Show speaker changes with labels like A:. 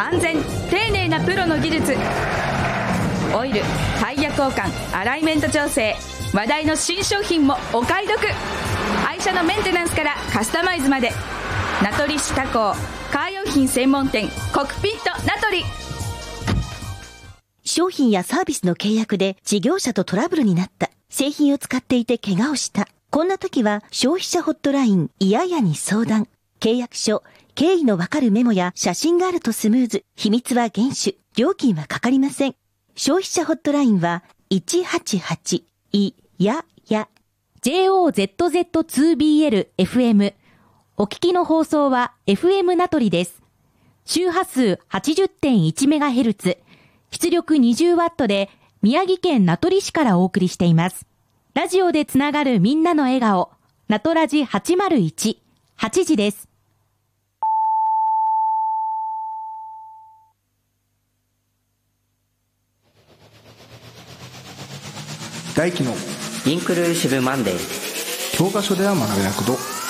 A: 安全丁寧なプロの技術、オイル、タイヤ交換、アライメント調整、話題の新商品もお買い得。愛車のメンテナンスからカスタマイズまで、名取市他工カー用品専門店コクピット名取。
B: 商品やサービスの契約で事業者とトラブルになった。製品を使っていて怪我をした。こんな時は消費者ホットラインいややに相談。契約書、経緯のわかるメモや写真があるとスムーズ。秘密は厳守。料金はかかりません。消費者ホットラインは188いやや。
C: JOZZ2BL FM。お聞きの放送は FM 名取です。周波数 80.1MHz、出力 20W で宮城県名取市からお送りしています。ラジオでつながるみんなの笑顔、名取ラジ801、8時です。
D: 大輝の
E: インクルーシブマンデー。
D: 教科書では学べなくど